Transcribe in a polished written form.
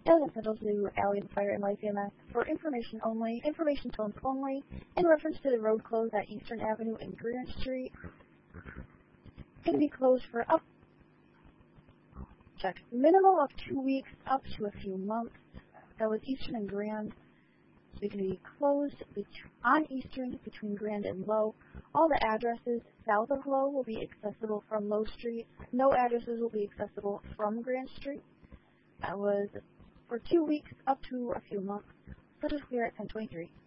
and entitled to Alien Fire and Life EMS for information tones only, in reference to the road closed at Eastern Avenue and Grant Street. It's going to be closed for minimum of 2 weeks, up to a few months. That was Eastern and Grand. So it's going to be closed on Eastern between Grand and Low. All the addresses south of Low will be accessible from Low Street. No addresses will be accessible from Grand Street. That was for 2 weeks, up to a few months. Let us clear at 10:23.